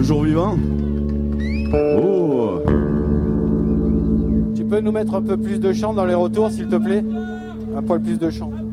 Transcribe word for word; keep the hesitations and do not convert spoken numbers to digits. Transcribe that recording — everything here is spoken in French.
toujours vivant. Oh. Tu peux nous mettre un peu plus de chant dans les retours, s'il te plaît? Un poil plus de chant.